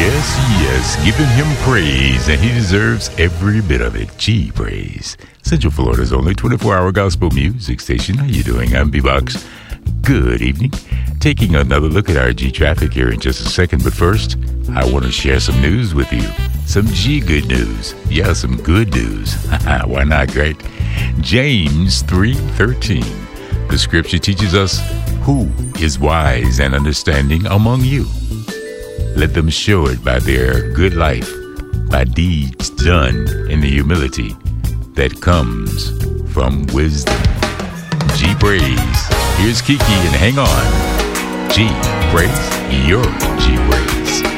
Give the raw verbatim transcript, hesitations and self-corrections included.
Yes, yes, giving him praise, and he deserves every bit of it. Gee, praise. Central Florida's only twenty-four hour gospel music station. How you doing? I'm B-Box. Good evening. Taking another look at our G traffic here in just a second, but first, I want to share some news with you. Some G good news. Yeah, some good news. Why not, right? James three thirteen. The scripture teaches us, who is wise and understanding among you? Let them show it by their good life, by deeds done in the humility that comes from wisdom. G praise. Here's Kiki and hang on. G praise, your G praise.